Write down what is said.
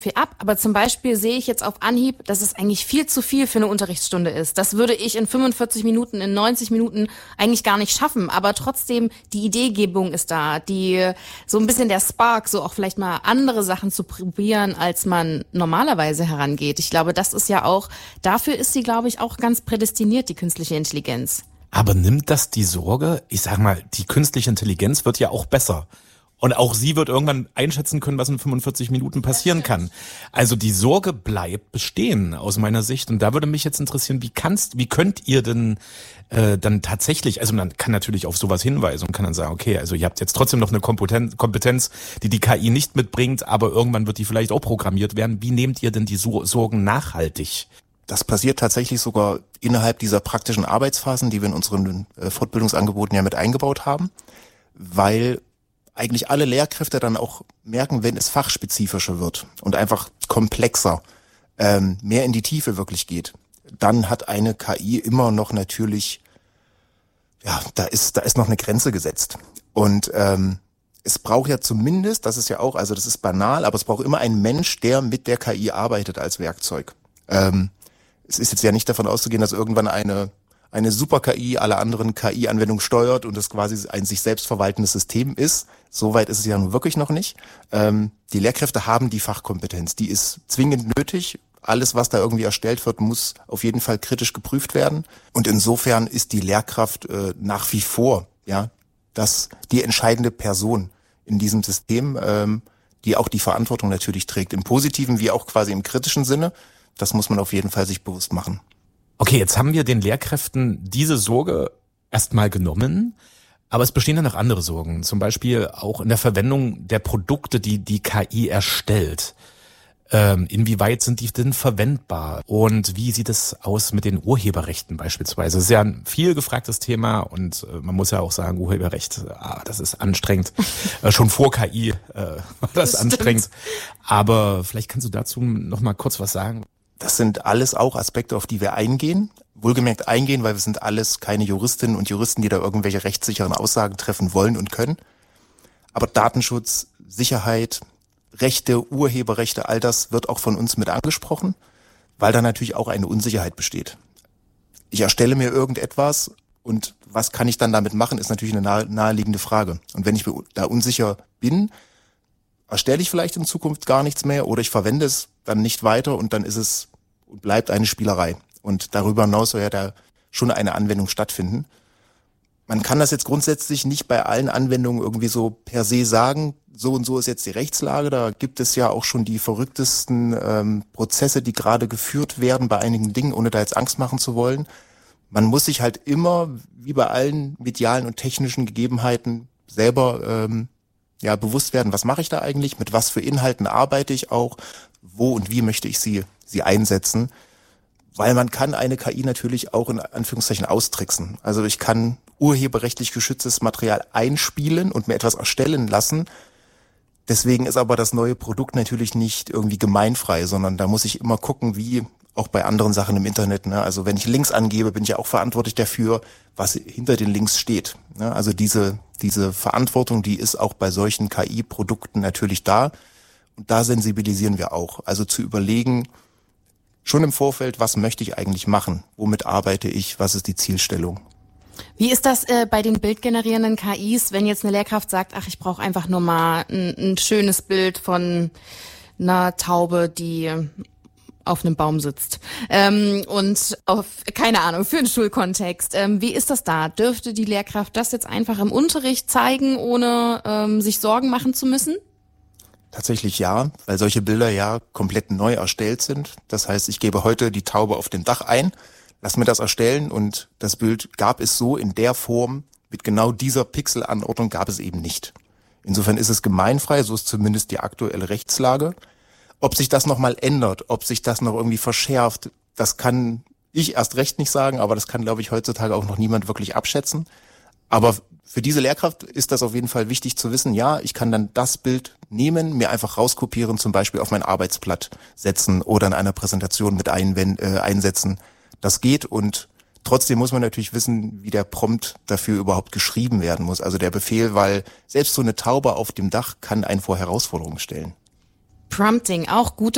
viel ab, aber zum Beispiel sehe ich jetzt auf Anhieb, dass es eigentlich viel zu viel für eine Unterrichtsstunde ist. Das würde ich in 45 Minuten, in 90 Minuten eigentlich gar nicht schaffen, aber trotzdem die Ideegebung ist da, die so ein bisschen der Spark, so auch vielleicht mal andere Sachen zu probieren, als man normalerweise herangeht. Ich glaube, das ist ja auch, dafür ist sie, glaube ich, auch ganz prädestiniert, die künstliche Intelligenz. Aber nimmt das die Sorge? Ich sag mal, die künstliche Intelligenz wird ja auch besser. Und auch sie wird irgendwann einschätzen können, was in 45 Minuten passieren kann. Also die Sorge bleibt bestehen aus meiner Sicht. Und da würde mich jetzt interessieren, wie könnt ihr denn dann tatsächlich, also man kann natürlich auf sowas hinweisen und kann dann sagen, okay, also ihr habt jetzt trotzdem noch eine Kompetenz, die KI nicht mitbringt, aber irgendwann wird die vielleicht auch programmiert werden. Wie nehmt ihr denn die Sorgen nachhaltig? Das passiert tatsächlich sogar innerhalb dieser praktischen Arbeitsphasen, die wir in unseren Fortbildungsangeboten ja mit eingebaut haben, weil eigentlich alle Lehrkräfte dann auch merken, wenn es fachspezifischer wird und einfach komplexer, mehr in die Tiefe wirklich geht, dann hat eine KI immer noch natürlich, ja, da ist noch eine Grenze gesetzt. Und es braucht ja zumindest, das ist ja auch, also das ist banal, aber es braucht immer einen Mensch, der mit der KI arbeitet als Werkzeug. Es ist jetzt ja nicht davon auszugehen, dass irgendwann eine Super-KI alle anderen KI-Anwendungen steuert und es quasi ein sich selbst verwaltendes System ist. Soweit ist es ja nun wirklich noch nicht. Die Lehrkräfte haben die Fachkompetenz, die ist zwingend nötig. Alles, was da irgendwie erstellt wird, muss auf jeden Fall kritisch geprüft werden. Und insofern ist die Lehrkraft nach wie vor die entscheidende Person in diesem System, die auch die Verantwortung natürlich trägt, im positiven wie auch quasi im kritischen Sinne. Das muss man auf jeden Fall sich bewusst machen. Okay, jetzt haben wir den Lehrkräften diese Sorge erstmal genommen, aber es bestehen dann noch andere Sorgen, zum Beispiel auch in der Verwendung der Produkte, die KI erstellt. Inwieweit sind die denn verwendbar und wie sieht es aus mit den Urheberrechten beispielsweise? Das ist ja ein viel gefragtes Thema und man muss ja auch sagen, Urheberrecht, das ist anstrengend. Schon vor KI war das anstrengend. Aber vielleicht kannst du dazu noch mal kurz was sagen. Das sind alles auch Aspekte, auf die wir eingehen. Wohlgemerkt eingehen, weil wir sind alles keine Juristinnen und Juristen, die da irgendwelche rechtssicheren Aussagen treffen wollen und können. Aber Datenschutz, Sicherheit, Rechte, Urheberrechte, all das wird auch von uns mit angesprochen, weil da natürlich auch eine Unsicherheit besteht. Ich erstelle mir irgendetwas und was kann ich dann damit machen, ist natürlich eine naheliegende Frage. Und wenn ich mir da unsicher bin, erstelle ich vielleicht in Zukunft gar nichts mehr oder ich verwende es dann nicht weiter und dann ist es und bleibt eine Spielerei. Und darüber hinaus soll ja da schon eine Anwendung stattfinden. Man kann das jetzt grundsätzlich nicht bei allen Anwendungen irgendwie so per se sagen, so und so ist jetzt die Rechtslage. Da gibt es ja auch schon die verrücktesten Prozesse, die gerade geführt werden bei einigen Dingen, ohne da jetzt Angst machen zu wollen. Man muss sich halt immer, wie bei allen medialen und technischen Gegebenheiten, selber bewusst werden, was mache ich da eigentlich, mit was für Inhalten arbeite ich auch, wo und wie möchte ich sie einsetzen. Weil man kann eine KI natürlich auch in Anführungszeichen austricksen. Also ich kann urheberrechtlich geschütztes Material einspielen und mir etwas erstellen lassen. Deswegen ist aber das neue Produkt natürlich nicht irgendwie gemeinfrei, sondern da muss ich immer gucken, wie auch bei anderen Sachen im Internet. Ne? Also wenn ich Links angebe, bin ich ja auch verantwortlich dafür, was hinter den Links steht. Ne? Also diese Verantwortung, die ist auch bei solchen KI-Produkten natürlich da. Und da sensibilisieren wir auch. Also zu überlegen, schon im Vorfeld, was möchte ich eigentlich machen? Womit arbeite ich? Was ist die Zielstellung? Wie ist das bei den bildgenerierenden KIs, wenn jetzt eine Lehrkraft sagt, ach, ich brauche einfach nur mal ein schönes Bild von einer Taube, die auf einem Baum sitzt und auf, keine Ahnung, für einen Schulkontext. Wie ist das da? Dürfte die Lehrkraft das jetzt einfach im Unterricht zeigen, ohne sich Sorgen machen zu müssen? Tatsächlich ja, weil solche Bilder ja komplett neu erstellt sind. Das heißt, ich gebe heute die Taube auf dem Dach ein, lass mir das erstellen und das Bild gab es so in der Form, mit genau dieser Pixelanordnung gab es eben nicht. Insofern ist es gemeinfrei, so ist zumindest die aktuelle Rechtslage. Ob sich das nochmal ändert, ob sich das noch irgendwie verschärft, das kann ich erst recht nicht sagen, aber das kann, glaube ich, heutzutage auch noch niemand wirklich abschätzen. Aber für diese Lehrkraft ist das auf jeden Fall wichtig zu wissen, ja, ich kann dann das Bild nehmen, mir einfach rauskopieren, zum Beispiel auf mein Arbeitsblatt setzen oder in einer Präsentation mit einsetzen. Das geht und trotzdem muss man natürlich wissen, wie der Prompt dafür überhaupt geschrieben werden muss. Also der Befehl, weil selbst so eine Taube auf dem Dach kann einen vor Herausforderungen stellen. Prompting, auch gute